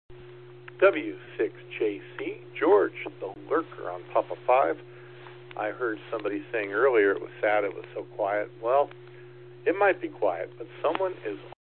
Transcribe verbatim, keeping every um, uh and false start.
W six J C, George, the lurker on Papa five. I heard somebody saying earlier it was sad it was so quiet. Well, it might be quiet, but someone is